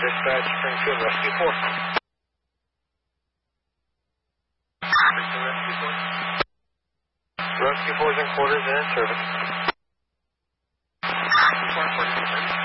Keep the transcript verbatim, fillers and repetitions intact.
Dispatch, Springfield, Rescue four. Springfield, Rescue four. Rescue four is in quarters and in service. Rescue four, quarters in service.